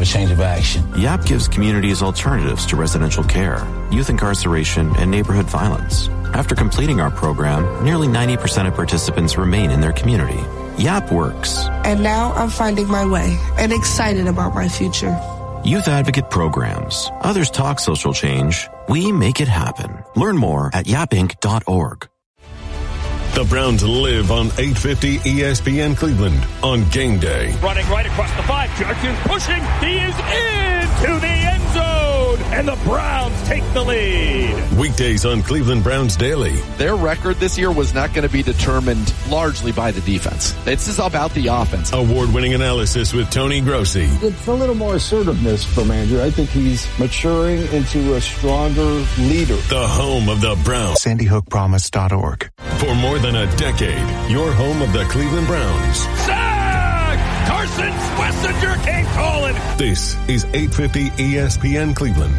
change of action. YAP gives communities alternatives to residential care, youth incarceration, and neighborhood violence. After completing our program, nearly 90% of participants remain in their community. YAP works. And now I'm finding my way and excited about my future. Youth Advocate Programs. Others talk social change. We make it happen. Learn more at yapinc.org. The Browns live on 850 ESPN Cleveland on game day. Running right across the 5. Judkins pushing. He is into the end zone. And the Browns take the lead. Weekdays on Cleveland Browns Daily. Their record this year was not going to be determined largely by the defense. It's just about the offense. Award-winning analysis with Tony Grossi. It's a little more assertiveness from Andrew. I think he's maturing into a stronger leader. The home of the Browns. SandyHookPromise.org. For more than a decade, your home of the Cleveland Browns. Sack! Carson Schlesinger came calling. This is 850 ESPN Cleveland.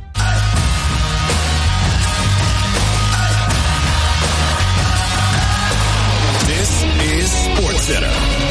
This is SportsCenter.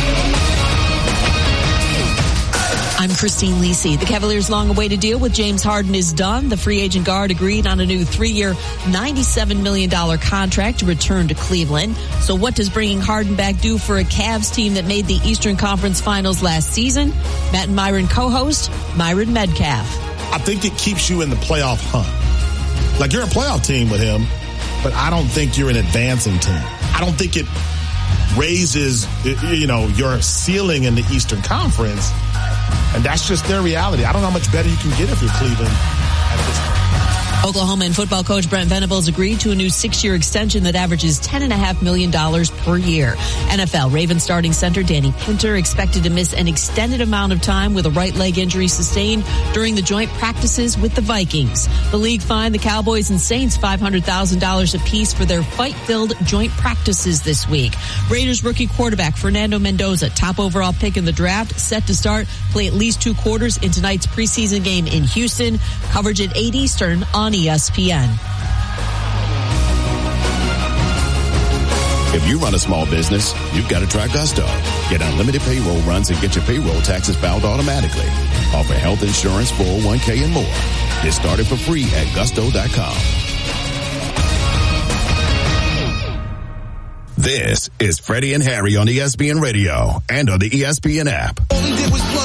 I'm Christine Lisi. The Cavaliers' long-awaited deal with James Harden is done. The free agent guard agreed on a new 3-year, $97 million contract to return to Cleveland. So what does bringing Harden back do for a Cavs team that made the Eastern Conference Finals last season? Matt and Myron co-host, Myron Medcalf. I think it keeps you in the playoff hunt. Like, you're a playoff team with him, but I don't think you're an advancing team. I don't think it raises, your ceiling in the Eastern Conference. And that's just their reality. I don't know how much better you can get if you're Cleveland at this point. Oklahoma and football coach Brent Venables agreed to a new 6-year extension that averages $10.5 million per year. NFL Ravens starting center Danny Pinter expected to miss an extended amount of time with a right leg injury sustained during the joint practices with the Vikings. The league fined the Cowboys and Saints $500,000 apiece for their fight-filled joint practices this week. Raiders rookie quarterback Fernando Mendoza, top overall pick in the draft, set to start, play at least 2 quarters in tonight's preseason game in Houston. Coverage at 8 Eastern on ESPN. If you run a small business, you've got to try Gusto. Get unlimited payroll runs and get your payroll taxes filed automatically. Offer health insurance, 401k, and more. Get started for free at gusto.com. This is Freddie and Harry on ESPN Radio and on the ESPN app.